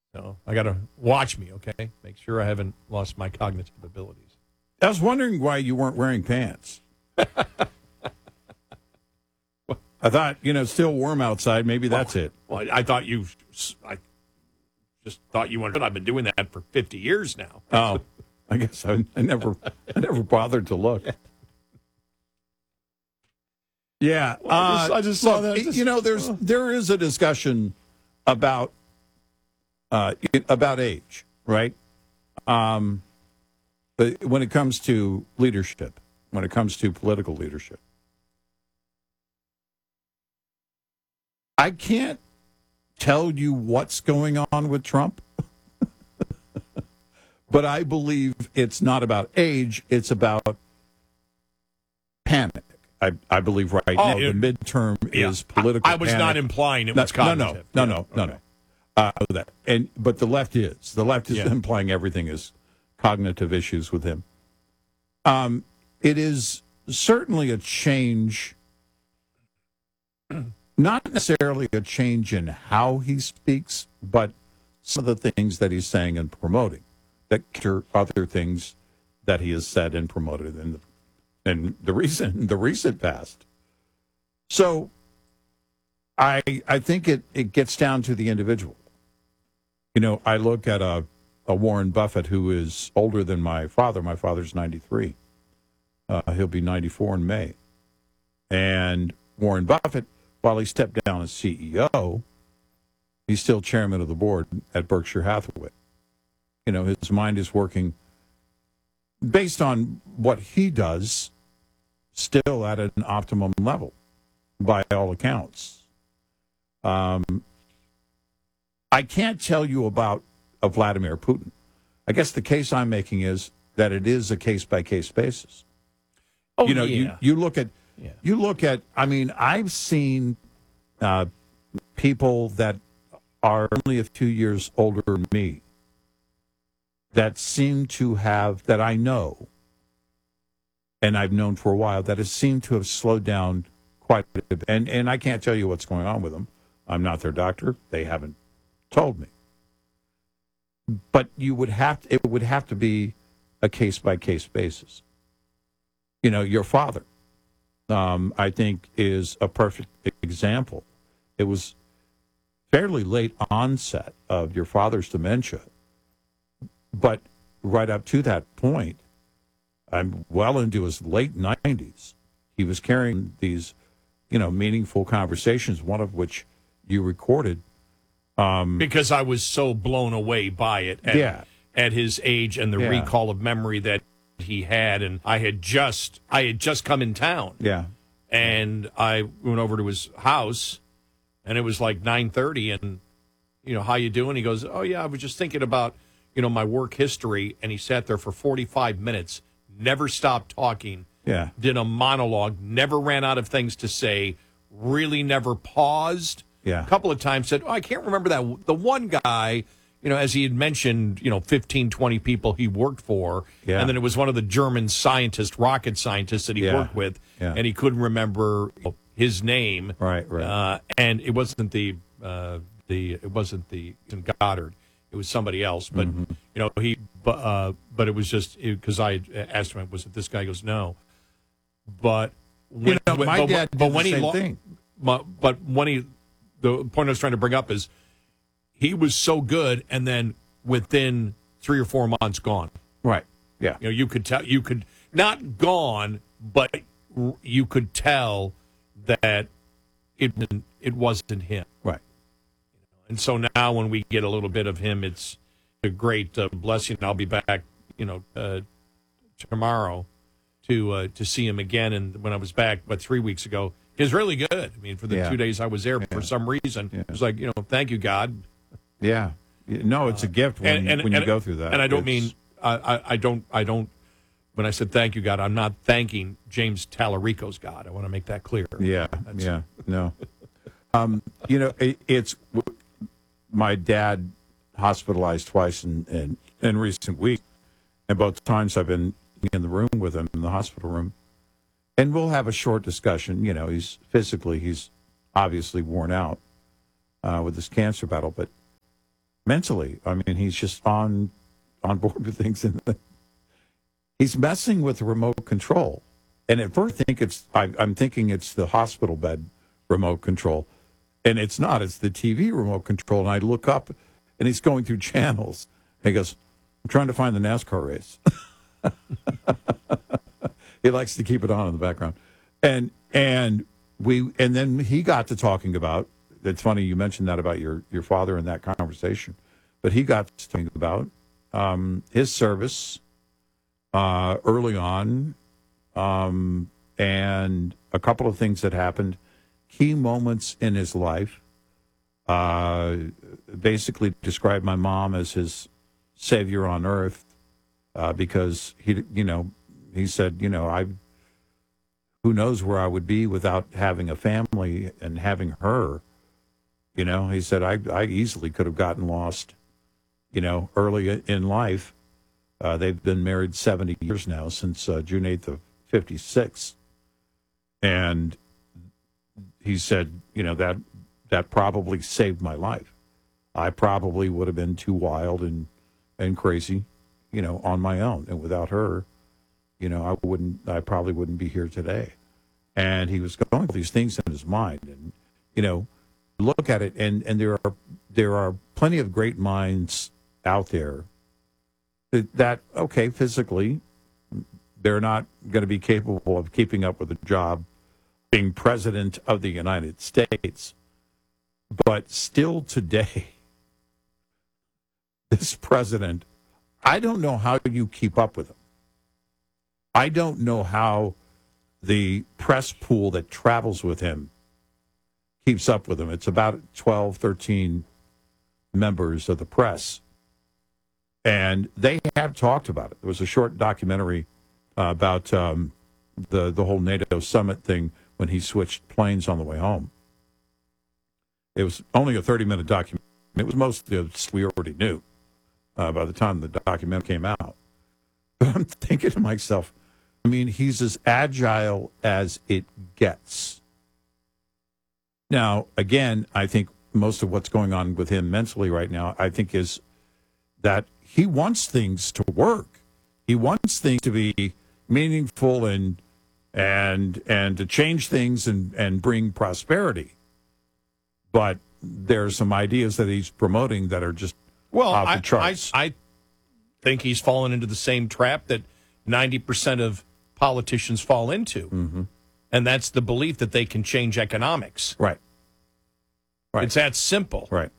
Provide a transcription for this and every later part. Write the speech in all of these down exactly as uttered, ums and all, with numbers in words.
So I got to watch me, okay? Make sure I haven't lost my cognitive abilities. I was wondering why you weren't wearing pants. I thought, you know, it's still warm outside. Maybe that's well, it. Well, I, I thought you, I just thought you wanted. I've been doing that for fifty years now. Oh, I guess I, I never, I never bothered to look. Yeah, well, I just, uh, I just saw look, that. Just, you know, there's there is a discussion about uh, about age, right? Um, but when it comes to leadership, when it comes to political leadership, I can't tell you what's going on with Trump, but I believe it's not about age; it's about panic. I, I believe right oh, now it, the midterm yeah, is political. I, I was panic. not implying it no, was cognitive. No, no, no, no, no, okay. no. Uh, that and but the left is the left is yeah. implying everything is cognitive issues with him. Um, it is certainly a change, not necessarily a change in how he speaks, but some of the things that he's saying and promoting that are other things that he has said and promoted in the and the recent the recent past. So I I think it, it gets down to the individual. You know, I look at a, a Warren Buffett who is older than my father. My father's ninety-three. Uh, he'll be ninety-four in May. And Warren Buffett, while he stepped down as C E O, he's still chairman of the board at Berkshire Hathaway. You know, his mind is working based on what he does, still at an optimum level, by all accounts. Um, I can't tell you about a Vladimir Putin. I guess the case I'm making is that it is a case-by-case basis. Oh, you know, yeah. you, you look at, yeah. you look at. I mean, I've seen uh, people that are only a few years older than me that seem to have, that I know, and I've known for a while, that has seemed to have slowed down quite a bit. And, and I can't tell you what's going on with them. I'm not their doctor. They haven't told me. But you would have to, it would have to be a case-by-case basis. You know, your father, um, I think, is a perfect example. It was fairly late onset of your father's dementia. But right up to that point, I'm well into his late nineties. He was carrying these, you know, meaningful conversations, one of which you recorded. Um, because I was so blown away by it at, yeah. at his age and the yeah. recall of memory that he had. And I had just I had just come in town. Yeah. And I went over to his house, and it was like nine thirty, and, you know, how you doing? He goes, oh, yeah, I was just thinking about, you know, my work history. And he sat there for forty-five minutes, never stopped talking, yeah. did a monologue, never ran out of things to say, really never paused. Yeah. A couple of times said, oh, I can't remember that. The one guy, you know, as he had mentioned, you know, fifteen, twenty people he worked for. Yeah. And then it was one of the German scientists, rocket scientists that he yeah. worked with. Yeah. And he couldn't remember his name. Right, right. Uh, and it wasn't the, uh, the, it wasn't the Goddard. It was somebody else. But, mm-hmm. you know, he, uh, but it was just, because I asked him, was it this guy? He goes, no. But when, you know, when, my but, dad did but the when same he lo- thing. But, but when he, the point I was trying to bring up is he was so good, and then within three or four months, gone. Right. Yeah. You know, you could tell, you could, not gone, but you could tell that it it wasn't him. Right. And so now when we get a little bit of him, it's a great uh, blessing. I'll be back, you know, uh, tomorrow to uh, to see him again. And when I was back, what, three weeks ago, he was really good. I mean, for the yeah. two days I was there, yeah. for some reason, yeah. it was like, you know, thank you, God. Yeah. No, it's a gift when, and, and, when you and, go through that. And I don't it's... mean, I, I, I don't, I don't, when I said thank you, God, I'm not thanking James Tallarico's God. I want to make that clear. Yeah, That's... yeah, no. um, you know, it, it's, my dad hospitalized twice in, in, in recent weeks, and both times I've been in the room with him, in the hospital room, and we'll have a short discussion. You know, he's physically, he's obviously worn out uh, with this cancer battle, but mentally. I mean, he's just on on board with things, and he's messing with the remote control. And at first, I think it's I, I'm thinking it's the hospital bed remote control, and it's not. It's the T V remote control. And I look up, and he's going through channels. And he goes, "I'm trying to find the NASCAR race." He likes to keep it on in the background, and and we and then he got to talking about. It's funny you mentioned that about your your father in that conversation, but he got to talking about um, his service uh, early on, um, and a couple of things that happened, key moments in his life. Uh, basically, described my mom as his savior on earth uh, because he, you know. He said, you know, I, who knows where I would be without having a family and having her, you know. He said, I, I easily could have gotten lost, you know, early in life. Uh, they've been married seventy years now, since uh, June eighth of fifty-six. And he said, you know, that that probably saved my life. I probably would have been too wild and, and crazy, you know, on my own. And without her, you know, I wouldn't, I probably wouldn't be here today. And he was going through these things in his mind. And, you know, look at it, and, and there are there are plenty of great minds out there that, that, okay, physically, they're not going to be capable of keeping up with a job being president of the United States. But still today, this president, I don't know how you keep up with him. I don't know how the press pool that travels with him keeps up with him. It's about twelve, thirteen members of the press. And they have talked about it. There was a short documentary uh, about um, the, the whole NATO summit thing when he switched planes on the way home. It was only a thirty-minute documentary. It was mostly of we already knew uh, by the time the documentary came out. But I'm thinking to myself, I mean, he's as agile as it gets. Now, again, I think most of what's going on with him mentally right now, I think, is that he wants things to work. He wants things to be meaningful and and and to change things and, and bring prosperity. But there are some ideas that he's promoting that are just well, off I, the charts. I, I think he's fallen into the same trap that ninety percent of politicians fall into. Mm-hmm. And that's the belief that they can change economics. Right. Right. It's that simple. Right.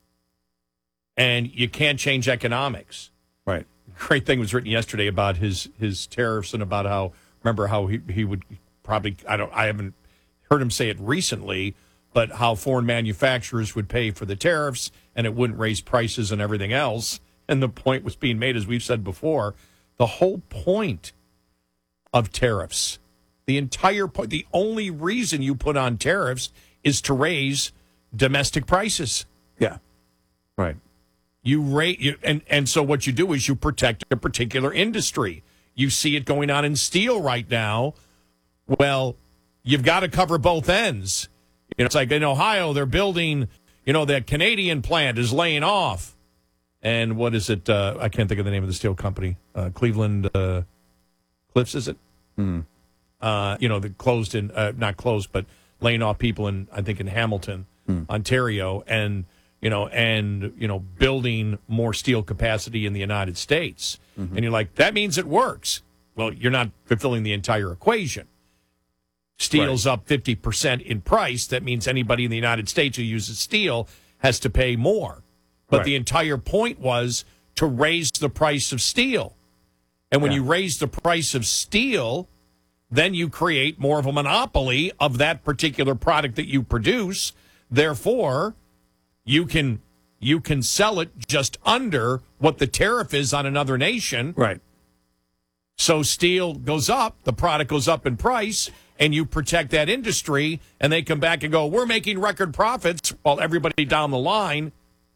And you can't change economics. Right. Great thing was written yesterday about his his tariffs and about how, remember how he, he would probably, I don't, I haven't heard him say it recently, but how foreign manufacturers would pay for the tariffs and it wouldn't raise prices and everything else. And the point was being made, as we've said before, the whole point of tariffs, the entire point, the only reason you put on tariffs is to raise domestic prices. Yeah. Right. You rate, you, and, and so what you do is you protect a particular industry. You see it going on in steel right now. Well, you've got to cover both ends. You know, it's like in Ohio, they're building, you know, that Canadian plant is laying off. And what is it? Uh, I can't think of the name of the steel company. Uh, Cleveland uh, Cliffs, is it? Mm. Uh, you know, the closed in, uh, not closed, but laying off people in, I think, in Hamilton, mm. Ontario, and, you know, and, you know, building more steel capacity in the United States. Mm-hmm. And you're like, that means it works. Well, you're not fulfilling the entire equation. Steel's right. Up fifty percent in price. That means anybody in the United States who uses steel has to pay more. But right. The entire point was to raise the price of steel. And when yeah. you raise the price of steel, then you create more of a monopoly of that particular product that you produce. Therefore, you can you can sell it just under what the tariff is on another nation. Right. So steel goes up, the product goes up in price, and you protect that industry, and they come back and go, we're making record profits, while everybody down the line,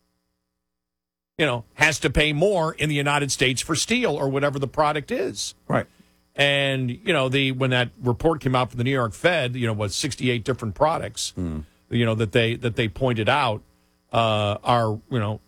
you know, has to pay more in the United States for steel or whatever the product is. Right. And, you know, the when that report came out from the New York Fed, you know, what, sixty-eight different products, mm. you know, that they that they pointed out uh, are, you know,